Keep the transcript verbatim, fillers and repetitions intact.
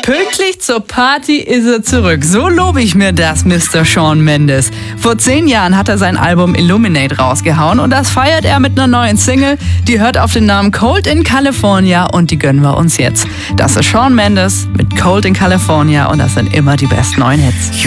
Pünktlich zur Party ist er zurück. So lobe ich mir das, Mister Shawn Mendes. Vor zehn Jahren hat er sein Album Illuminate rausgehauen und das feiert er mit einer neuen Single. Die hört auf den Namen Cold in California und die gönnen wir uns jetzt. Das ist Shawn Mendes mit Cold in California und das sind immer die besten neuen Hits.